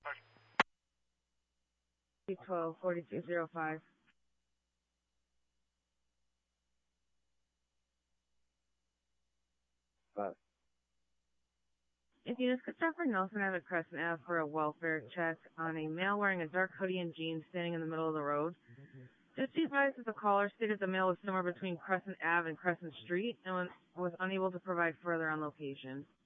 124205. If you just Christopher Nelson at a Crescent Ave for a welfare check on a male wearing a dark hoodie and jeans standing in the middle of the road. Just be advised that the caller stated the male was somewhere between Crescent Ave and Crescent Street and was unable to provide further on location.